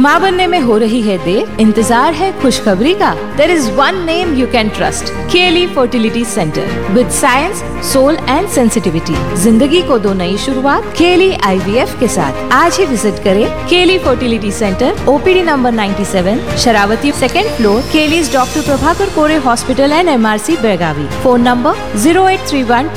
माँ बनने में हो रही है देर, इंतजार है खुशखबरी का। There is one name you can trust, केली fertility centre with science, soul and sensitivity. जिंदगी को दो नई शुरुआत केली IVF के साथ। आज ही विजिट करें केली fertility centre, OPD number 97, Sharavati, 2nd floor, केलीज doctor Prabhakar कोरे hospital and MRC Belagavi. Phone number 0831